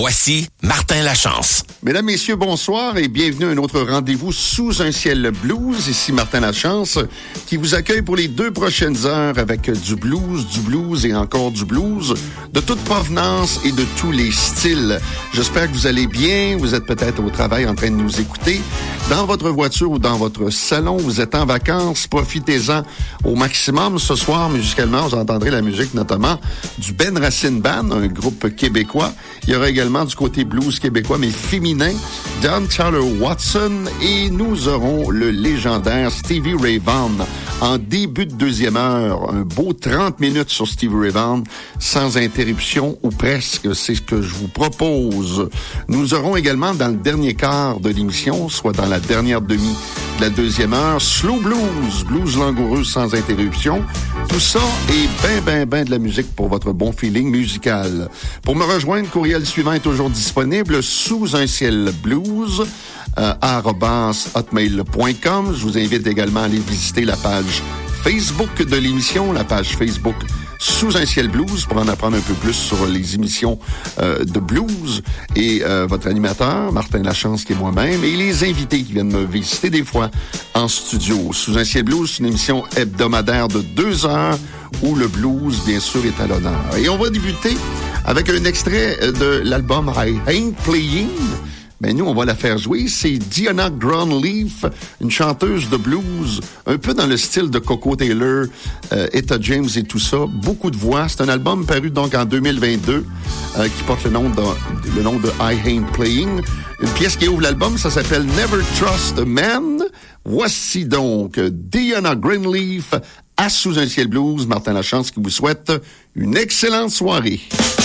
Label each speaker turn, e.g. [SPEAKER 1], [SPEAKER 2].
[SPEAKER 1] Voici Martin Lachance.
[SPEAKER 2] Mesdames, Messieurs, bonsoir et bienvenue à un autre rendez-vous sous un ciel blues. Ici Martin Lachance qui vous accueille pour les 2 prochaines heures avec du blues et encore du blues de toute provenance et de tous les styles. J'espère que vous allez bien. Vous êtes peut-être au travail en train de nous écouter. Dans votre voiture ou dans votre salon, vous êtes en vacances. Profitez-en au maximum. Ce soir, musicalement, vous entendrez la musique notamment du Ben Racine Band, un groupe québécois. Il y aura également du côté blues québécois, mais féminin, Don Tyler Watson, et nous aurons le légendaire Stevie Ray Vaughan en début de deuxième heure. Un beau 30 minutes sur Stevie Ray Vaughan, sans interruption ou presque, c'est ce que je vous propose. Nous aurons également dans le dernier quart de l'émission, soit dans la dernière demi de la deuxième heure, slow blues langoureux sans interruption. Tout ça et ben de la musique pour votre bon feeling musical. Pour me rejoindre, courriel suivant est toujours disponible sous un ciel blues @hotmail.com. Je vous invite également à aller visiter la page Facebook de l'émission, la page Facebook Sous un ciel blues, pour en apprendre un peu plus sur les émissions de blues et votre animateur, Martin Lachance, qui est moi-même, et les invités qui viennent me visiter des fois en studio. Sous un ciel blues, c'est une émission hebdomadaire de 2 heures où le blues, bien sûr, est à l'honneur. Et on va débuter avec un extrait de l'album I Ain't Playing. Ben nous, on va la faire jouer. C'est Diana Brownleaf, une chanteuse de blues, un peu dans le style de Coco Taylor, Etta James et tout ça. Beaucoup de voix. C'est un album paru donc en 2022 qui porte le nom de I Ain't Playing. Une pièce qui ouvre l'album, ça s'appelle Never Trust a Man. Voici donc Diana Brownleaf à Sous un ciel blues. Martin Lachance qui vous souhaite une excellente soirée.